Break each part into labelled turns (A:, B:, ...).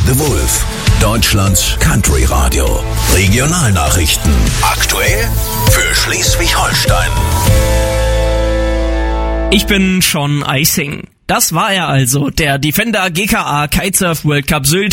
A: The Wolf, Deutschlands Country Radio. Regionalnachrichten. Aktuell für Schleswig-Holstein.
B: Ich bin Sean Eising. Das war er also, der Defender GKA Kitesurf World Cup Sylt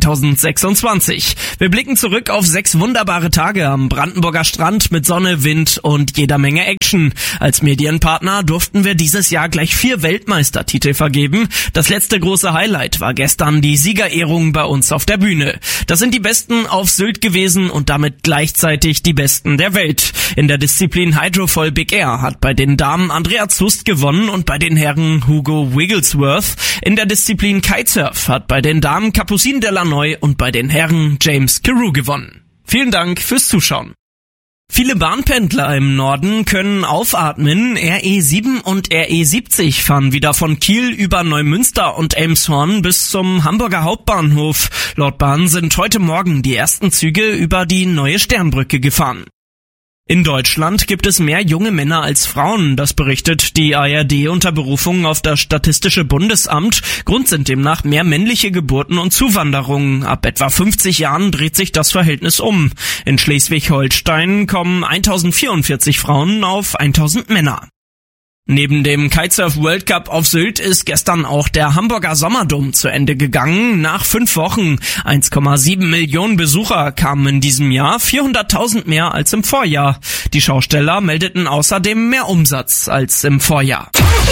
B: 2026. Wir blicken zurück auf 6 wunderbare Tage am Brandenburger Strand mit Sonne, Wind und jeder Menge Action. Als Medienpartner durften wir dieses Jahr gleich 4 Weltmeistertitel vergeben. Das letzte große Highlight war gestern die Siegerehrung bei uns auf der Bühne. Das sind die Besten auf Sylt gewesen und damit gleichzeitig die Besten der Welt. In der Disziplin Hydrofoil Big Air hat bei den Damen Andrea Zust gewonnen und bei den Herren Hugo Wigglesworth. In der Disziplin Kitesurf hat bei den Damen Capucine Delanoy und bei den Herren James Carew gewonnen. Vielen Dank fürs Zuschauen. Viele Bahnpendler im Norden können aufatmen. RE7 und RE70 fahren wieder von Kiel über Neumünster und Elmshorn bis zum Hamburger Hauptbahnhof. Laut Bahn sind heute Morgen die ersten Züge über die neue Sternbrücke gefahren. In Deutschland gibt es mehr junge Männer als Frauen, das berichtet die ARD unter Berufung auf das Statistische Bundesamt. Grund sind demnach mehr männliche Geburten und Zuwanderungen. Ab etwa 50 Jahren dreht sich das Verhältnis um. In Schleswig-Holstein kommen 1044 Frauen auf 1000 Männer. Neben dem Kitesurf World Cup auf Sylt ist gestern auch der Hamburger Sommerdom zu Ende gegangen. Nach 5 Wochen 1,7 Millionen Besucher kamen in diesem Jahr, 400.000 mehr als im Vorjahr. Die Schausteller meldeten außerdem mehr Umsatz als im Vorjahr.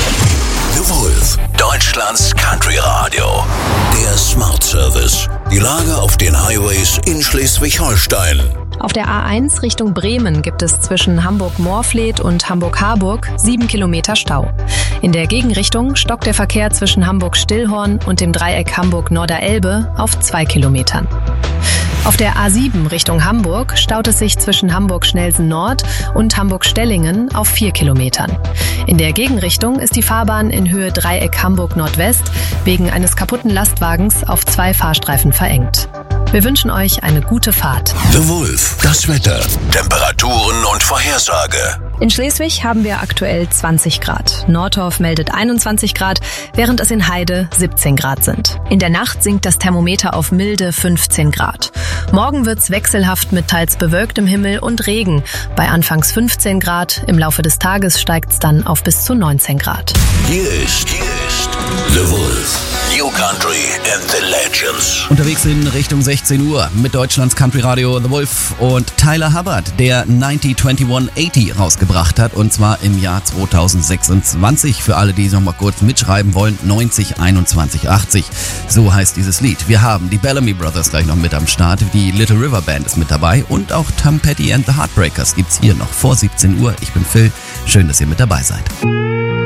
A: The Wolf, Deutschlands Country Radio. Der Smart Service. Die Lage auf den Highways in Schleswig-Holstein.
C: Auf der A1 Richtung Bremen gibt es zwischen Hamburg-Moorfleet und Hamburg-Harburg 7 Kilometer Stau. In der Gegenrichtung stockt der Verkehr zwischen Hamburg-Stillhorn und dem Dreieck Hamburg-Norderelbe auf 2 Kilometern. Auf der A7 Richtung Hamburg staut es sich zwischen Hamburg-Schnelsen-Nord und Hamburg-Stellingen auf 4 Kilometern. In der Gegenrichtung ist die Fahrbahn in Höhe Dreieck Hamburg-Nordwest wegen eines kaputten Lastwagens auf 2 Fahrstreifen verengt. Wir wünschen euch eine gute Fahrt.
A: The Wolf, das Wetter, Temperaturen und Vorhersage.
C: In Schleswig haben wir aktuell 20 Grad. Nordorf meldet 21 Grad, während es in Heide 17 Grad sind. In der Nacht sinkt das Thermometer auf milde 15 Grad. Morgen wird's wechselhaft mit teils bewölktem Himmel und Regen. Bei anfangs 15 Grad, im Laufe des Tages steigt's dann auf bis zu 19 Grad.
A: Hier ist The Wolf. New Country and the Legends.
D: Unterwegs in Richtung 16 Uhr mit Deutschlands Country Radio The Wolf und Tyler Hubbard, der 90-21-80 rausgebracht hat, und zwar im Jahr 2026. Für alle, die es nochmal kurz mitschreiben wollen, 90-21-80. So heißt dieses Lied. Wir haben die Bellamy Brothers gleich noch mit am Start, die Little River Band ist mit dabei und auch Tom Petty and the Heartbreakers gibt's hier noch vor 17 Uhr. Ich bin Phil, schön, dass ihr mit dabei seid.